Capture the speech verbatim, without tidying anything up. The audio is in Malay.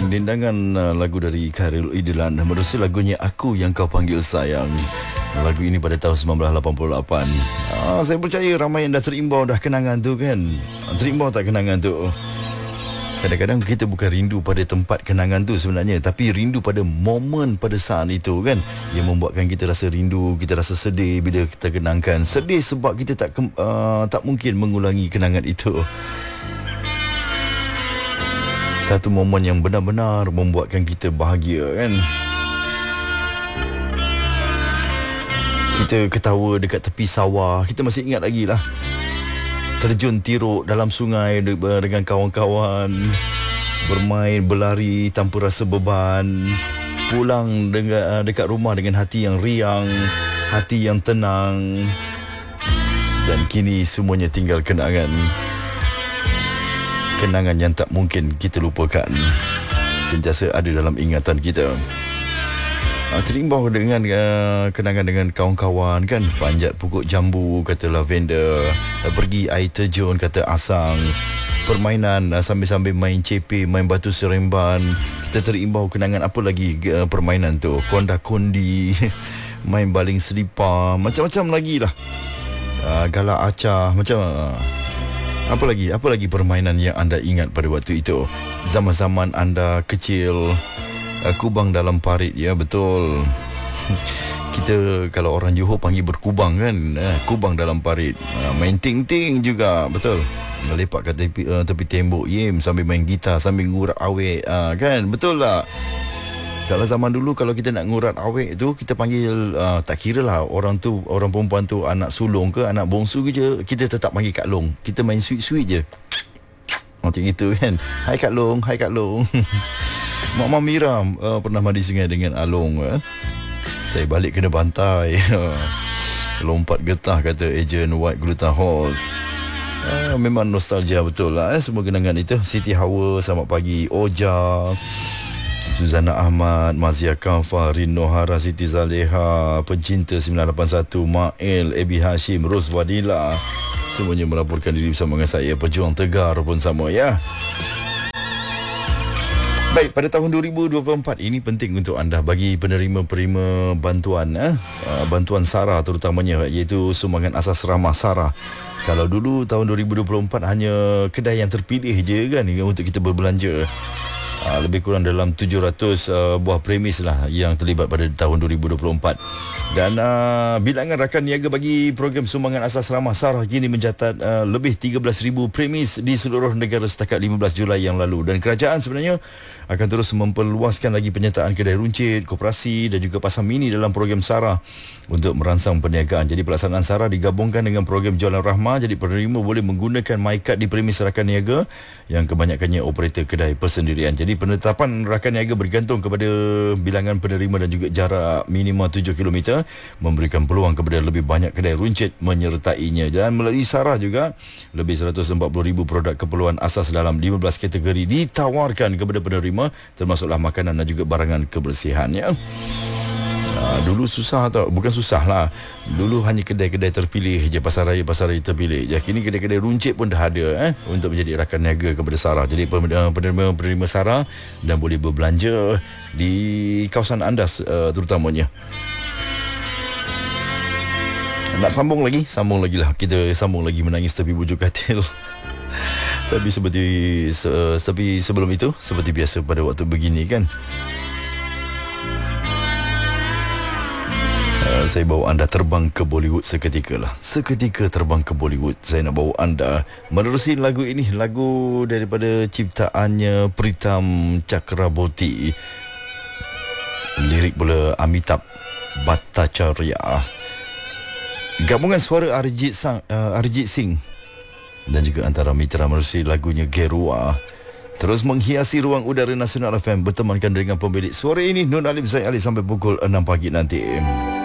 lindangan uh, lagu dari Khairul Idilan menerusi lagunya Aku Yang Kau Panggil Sayang. Lagu ini pada tahun sembilan belas lapan puluh lapan. ah, Saya percaya ramai yang dah terimbau dah kenangan tu kan. Terimbau tak kenangan tu? Kadang-kadang kita bukan rindu pada tempat kenangan tu sebenarnya, tapi rindu pada momen pada saat itu kan, yang membuatkan kita rasa rindu, kita rasa sedih bila kita kenangkan. Sedih sebab kita tak uh, tak mungkin mengulangi kenangan itu. Satu momen yang benar-benar membuatkan kita bahagia kan. Kita ketawa dekat tepi sawah, kita masih ingat lagi lah. Terjun tiruk dalam sungai dengan kawan-kawan, bermain, berlari tanpa rasa beban, pulang dengan, dekat rumah dengan hati yang riang, hati yang tenang. Dan kini semuanya tinggal kenangan. Kenangan yang tak mungkin kita lupakan, sentiasa ada dalam ingatan kita. Terimbau dengan uh, kenangan dengan kawan-kawan kan, panjat pokok jambu kata lavender, uh, pergi air terjun kata asang, permainan uh, sambil-sambil main cepe, main batu seremban. Kita terimbau kenangan apa lagi uh, permainan tu, konda-kondi, main baling selipar, macam-macam lagi lah, uh, galak acah, macam uh, apa lagi, apa lagi permainan yang anda ingat pada waktu itu, zaman-zaman anda kecil. Uh, kubang dalam parit, ya betul. Kita kalau orang Johor panggil berkubang kan, uh, kubang dalam parit. Uh, main ting-ting juga, betul. Lepak kat tepi, uh, tepi tembok yem sambil main gitar, sambil ngurat awet, uh, kan, betul tak? Kalau zaman dulu kalau kita nak ngurat awet tu, kita panggil uh, tak kira lah orang tu, orang perempuan tu anak sulung ke anak bongsu ke je, kita tetap panggil Kak Long. Kita main sweet-sweet je macam itu kan. Hai Kak Long, hai Kak Long. Mama Mira uh, pernah mandi sungai dengan Along. eh? Saya balik kena bantai. Lompat getah kata ejen White Gluten Horse. uh, Memang nostalgia betul lah eh, semua kenangan itu. Siti Hawa, selamat pagi. Oja, Suzana Ahmad, Mazia Kafa, Rino Hara, Siti Zaleha, pencinta sembilan lapan satu, Mael, Ebi Hashim, Ros Wadila, semuanya melaporkan diri bersama dengan saya. Pejuang Tegar pun sama ya. Baik, pada tahun dua ribu dua puluh empat ini penting untuk anda bagi penerima-penerima bantuan eh? uh, bantuan SARA terutamanya, iaitu sumbangan asas ramah SARA. Kalau dulu tahun dua ribu dua puluh empat hanya kedai yang terpilih je kan untuk kita berbelanja. Uh, lebih kurang dalam tujuh ratus uh, buah premis lah yang terlibat pada tahun dua ribu dua puluh empat. Dan uh, bilangan rakan niaga bagi program sumbangan asas ramah SARA kini mencatat uh, lebih tiga belas ribu premis di seluruh negara setakat lima belas Julai yang lalu. Dan kerajaan sebenarnya akan terus memperluaskan lagi penyertaan kedai runcit, koperasi dan juga pasar mini dalam program SARA untuk merangsang perniagaan. Jadi pelaksanaan SARA digabungkan dengan program Jualan Rahmah. Jadi penerima boleh menggunakan MyCard di premis rakan niaga yang kebanyakannya operator kedai persendirian. Jadi penetapan rakan niaga bergantung kepada bilangan penerima dan juga jarak minimal tujuh kilometer, memberikan peluang kepada lebih banyak kedai runcit menyertainya. Dan melalui SARA juga lebih seratus empat puluh ribu produk keperluan asas dalam lima belas kategori ditawarkan kepada penerima, termasuklah makanan dan juga barangan kebersihan ya. Ha, dulu susah tau, bukan susah lah. Dulu hanya kedai-kedai terpilih je, pasar raya-pasar raya terpilih je. Kini kedai-kedai runcit pun dah ada eh, untuk menjadi rakan niaga kepada SARA. Jadi penerima-penerima SARA dan boleh berbelanja di kawasan anda uh, terutamanya. Nak sambung lagi? Sambung lagi lah. Kita sambung lagi menangis tepi bujur katil. Tapi seperti se, tapi sebelum itu, seperti biasa pada waktu begini kan, uh, saya bawa anda terbang ke Bollywood seketika lah. Seketika terbang ke Bollywood. Saya nak bawa anda menerusi lagu ini, lagu daripada ciptaannya Pritam Chakraborty, lirik pula Amitabh Bhattacharya, gabungan suara Arijit, Sang, uh, Arijit Singh dan juga antara mitra menerusi lagunya Gerua. Terus menghiasi ruang udara Nasional F M bertemankan dengan pemilik suara ini, Nur Alim Zaid Ali sampai pukul enam pagi nanti.